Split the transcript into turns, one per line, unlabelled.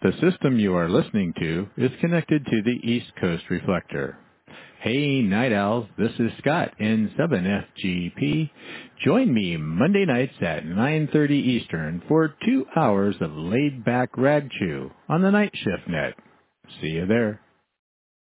The system you are listening to is connected to the East Coast Reflector. Hey, Night Owls, this is Scott in 7FGP. Join me Monday nights at 9:30 Eastern for 2 hours of laid-back rag chew on the Night Shift Net. See you there.